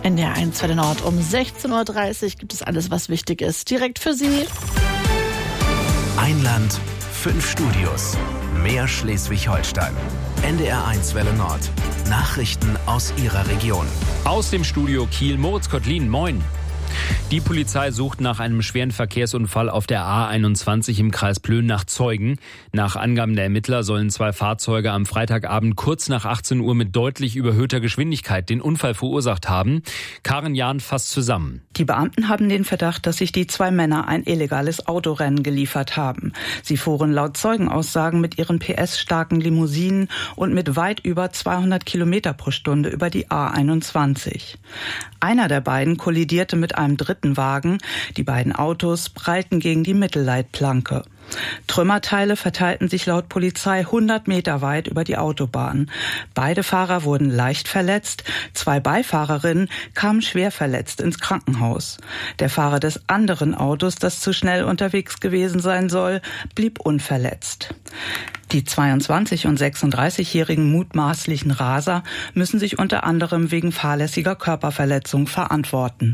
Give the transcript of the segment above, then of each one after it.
NDR1 Welle Nord. Um 16.30 Uhr gibt es alles, was wichtig ist. Direkt für Sie. Ein Land, 5 Studios. Mehr Schleswig-Holstein. NDR1 Welle Nord. Nachrichten aus Ihrer Region. Aus dem Studio Kiel, Moritz Kottlin, moin. Die Polizei sucht nach einem schweren Verkehrsunfall auf der A21 im Kreis Plön nach Zeugen. Nach Angaben der Ermittler sollen 2 Fahrzeuge am Freitagabend kurz nach 18 Uhr mit deutlich überhöhter Geschwindigkeit den Unfall verursacht haben. Karin Jahn fasst zusammen. Die Beamten haben den Verdacht, dass sich die 2 Männer ein illegales Autorennen geliefert haben. Sie fuhren laut Zeugenaussagen mit ihren PS-starken Limousinen und mit weit über 200 Kilometer pro Stunde über die A21. Einer der beiden kollidierte mit einem dritten Wagen. Die beiden Autos prallten gegen die Mittelleitplanke. Trümmerteile verteilten sich laut Polizei 100 Meter weit über die Autobahn. Beide Fahrer wurden leicht verletzt. 2 Beifahrerinnen kamen schwer verletzt ins Krankenhaus. Der Fahrer des anderen Autos, das zu schnell unterwegs gewesen sein soll, blieb unverletzt. Die 22- und 36-jährigen mutmaßlichen Raser müssen sich unter anderem wegen fahrlässiger Körperverletzung verantworten.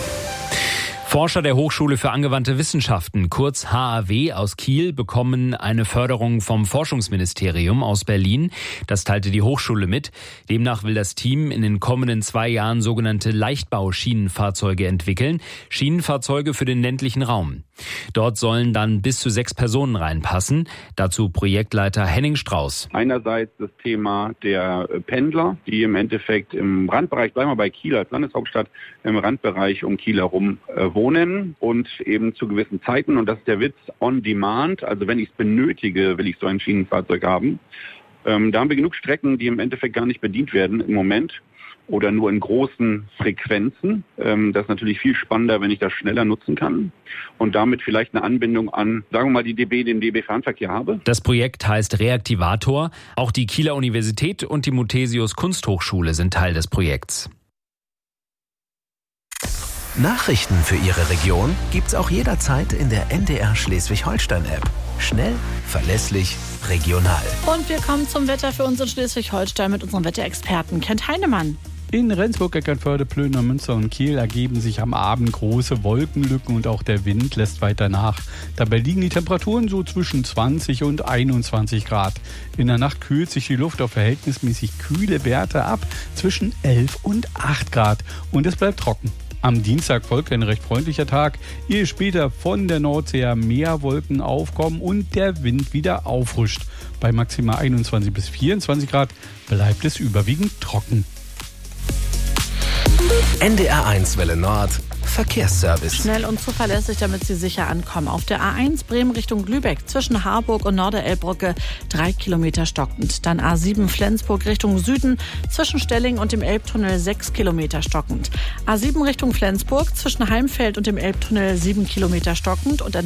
Forscher der Hochschule für angewandte Wissenschaften, kurz HAW aus Kiel, bekommen eine Förderung vom Forschungsministerium aus Berlin. Das teilte die Hochschule mit. Demnach will das Team in den kommenden 2 Jahren sogenannte Leichtbau-Schienenfahrzeuge entwickeln. Schienenfahrzeuge für den ländlichen Raum. Dort sollen dann bis zu 6 Personen reinpassen. Dazu Projektleiter Henning Strauß. Einerseits das Thema der Pendler, die im Endeffekt im Randbereich, bleiben wir bei Kiel als Landeshauptstadt, im Randbereich um Kiel herum wohnen und eben zu gewissen Zeiten, und das ist der Witz, on demand, also wenn ich es benötige, will ich so ein Schienenfahrzeug haben. Da haben wir genug Strecken, die im Endeffekt gar nicht bedient werden im Moment oder nur in großen Frequenzen. Das ist natürlich viel spannender, wenn ich das schneller nutzen kann und damit vielleicht eine Anbindung an, sagen wir mal, den DB Fernverkehr habe. Das Projekt heißt Reaktivator. Auch die Kieler Universität und die Muthesius Kunsthochschule sind Teil des Projekts. Nachrichten für Ihre Region gibt's auch jederzeit in der NDR Schleswig-Holstein-App. Schnell, verlässlich, regional. Und wir kommen zum Wetter für uns in Schleswig-Holstein mit unserem Wetterexperten Kent Heinemann. In Rendsburg, Eckernförde, Plön, Münster und Kiel ergeben sich am Abend große Wolkenlücken und auch der Wind lässt weiter nach. Dabei liegen die Temperaturen so zwischen 20 und 21 Grad. In der Nacht kühlt sich die Luft auf verhältnismäßig kühle Werte ab zwischen 11 und 8 Grad und es bleibt trocken. Am Dienstag folgt ein recht freundlicher Tag, ehe später von der Nordsee her mehr Wolken aufkommen und der Wind wieder auffrischt. Bei maximal 21 bis 24 Grad bleibt es überwiegend trocken. NDR1 Welle Nord. Verkehrsservice. Schnell und zuverlässig, damit Sie sicher ankommen. Auf der A1 Bremen Richtung Lübeck zwischen Harburg und Norderelbbrücke 3 Kilometer stockend. Dann A7 Flensburg Richtung Süden zwischen Stelling und dem Elbtunnel 6 Kilometer stockend. A7 Richtung Flensburg zwischen Heimfeld und dem Elbtunnel 7 Kilometer stockend und